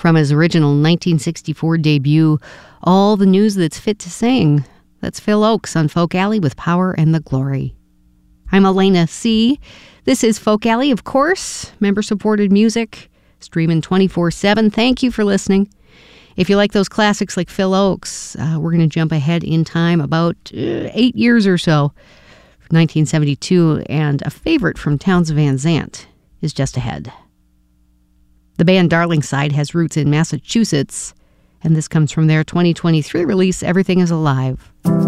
From his original 1964 debut, All the News That's Fit to Sing. That's Phil Ochs on Folk Alley with Power and the Glory. I'm Elena C. This is Folk Alley, of course, member-supported music, streaming 24/7. Thank you for listening. If you like those classics like Phil Ochs, we're going to jump ahead in time about 8 years or so, 1972, and a favorite from Townes Van Zandt is just ahead. The band Darlingside has roots in Massachusetts, and this comes from their 2023 release, Everything is Alive.